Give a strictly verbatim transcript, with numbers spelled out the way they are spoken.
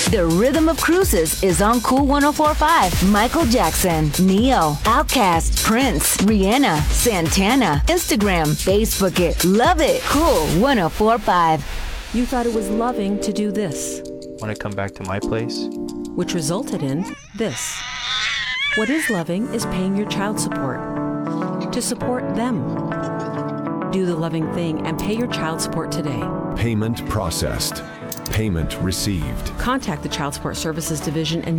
The Rhythm of Cruises is on Cool one oh four point five. Michael Jackson, Neo, Outkast, Prince, Rihanna, Santana. Instagram, Facebook it. Love it. Cool one oh four point five. You thought it was loving to do this, Want to come back to my place? which resulted in this. What is loving is paying your child support to support them. Do the loving thing and pay your child support today. Payment processed. Payment received. Contact the Child Support Services Division and